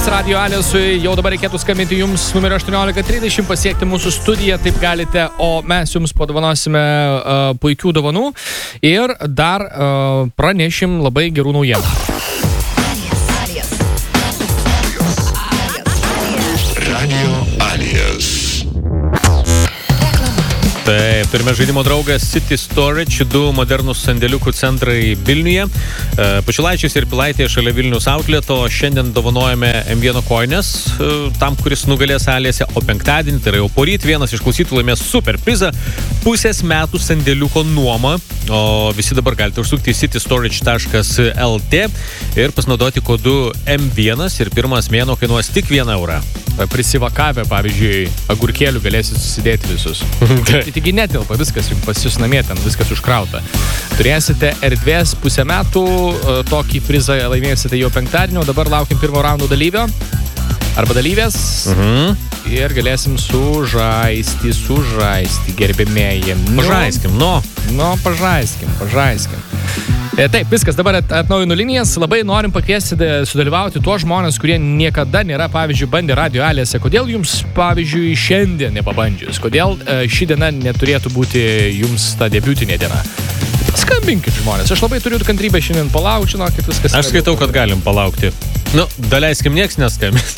Radio Alesui. Jau dabar reikėtų skambinti jums numerio 1830, pasiekti mūsų studiją, taip galite, o mes jums padovanosime puikių dovanų ir dar pranešim labai gerų naujienų. Radio Alias. Taip, turime žaidimo draugą City Storage, 2 modernus sandėliukų centrai Vilniuje, Pašilaičiais ir Pilaitėje šalia Vilniaus outleto. Šiandien dovanojame M1 koinės tam, kuris nugalės Alėse, o penktadienį, tai yra jau poryt, vienas iš klausytų laimės super prizą, pusės metų sandėliuko nuoma, o visi dabar galite užsukti į citystorage.lt ir pasinaudoti kodu M1 ir pirmas mėnuo kainuos tik 1 eurą. Prisivakavę, pavyzdžiui, agurkėlių galėsit susidėti visus. Taigi netilpa, viskas pas jūs namie ten, viskas užkrauta. Turėsite erdvės pusę metų, tokį prizą laimėsite jau penktadienį, o dabar laukim pirmo raundo dalyvio arba dalyvės ir galėsim sužaisti, gerbėmėjai. Pažaiskim. Taip, viskas, dabar atnaujinu linijas. Labai norim pakviesti sudalyvauti tuos žmonės, kurie niekada nėra, pavyzdžiui, bandę Radio Alėse. Kodėl jums, pavyzdžiui, šiandien nepabandžius? Kodėl ši diena neturėtų būti jums ta debiutinė diena? Skambinkit žmonės. Aš labai turiu kantrybę šiandien palaukti, žinokit, viskas. Aš skaitau, kad galim palaukti. Daleiskim, nieks neskambės.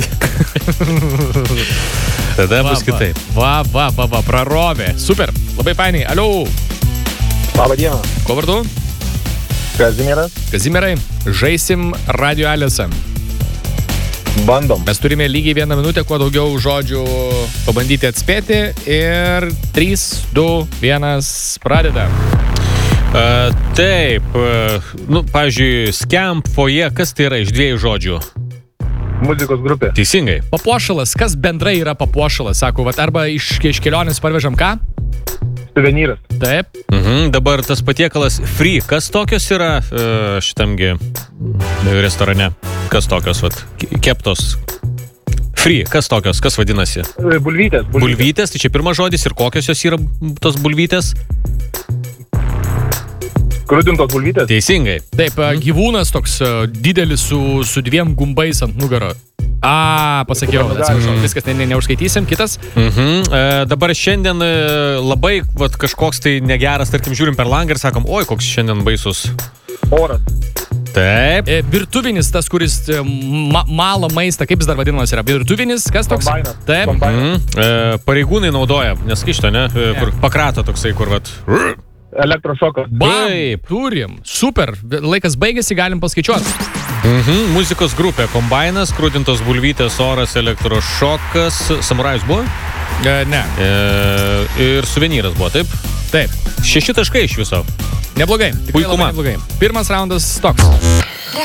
Tada bus kitaip. Prarovė. Super, labai fainai. Aliau. Labą dieną. Ko vardu? Kazimierai, žaisim Radio Alėse. Bandom. Mes turime lygiai 1 minutę, kuo daugiau žodžių pabandyti atspėti ir 3, 2, 1, pradeda. Taip, pavyzdžiui, Scamp, Foje, kas tai yra iš 2 žodžių? Muzikos grupė. Teisingai. Papuošalas, kas bendrai yra papuošalas? Sako, arba iš kelionės parvežam ką? Suvenyras. Taip. Dabar tas patiekalas free, kas tokios yra šitamgi restorane? Kas tokios, keptos? Free, kas tokios, kas vadinasi? Bulvytės. Bulvytės, tai čia pirmas žodis ir kokios jos yra tos bulvytės? Krūdintos bulvytės. Teisingai. Taip, gyvūnas toks didelis su 2 gumbais ant nugarą. Pasakiau, atsiprašau, viskas neužskaitysim, kitas. Dabar šiandien labai kažkoks tai negeras, tarkim, žiūrim per langą ir sakom, oi, koks šiandien baisus. Oras. Taip. Virtuvinis, tas, kuris mala maistą, kaip jis dar vadinamas yra? Virtuvinis, kas toks? Kombainas. Taip. Pareigūnai naudoja, neskišto, ne? Kur pakrato toksai, kur Elektrošokas. Taip, turim. Super. Laikas baigėsi, galim paskaičiuoti. Muzikos grupė Kombainas, krūdintos bulvytės, oras, elektrošokas. Samurajus buvo? Ne. Ir suvenyras buvo, taip? Taip. 6 taškai iš viso. Neblogai. Puikuma. Neblogai. Pirmas raundas toks.